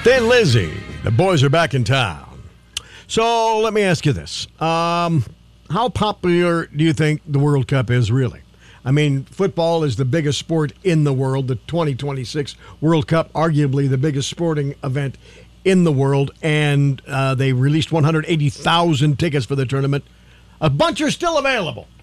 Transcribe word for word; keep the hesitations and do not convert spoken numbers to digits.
Thin Lizzy, the boys are back in town. So let me ask you this. Um, how popular do you think the World Cup is really? I mean, football is the biggest sport in the world. The twenty twenty-six World Cup, arguably the biggest sporting event in the world. And uh, they released one hundred eighty thousand tickets for the tournament. A bunch are still available.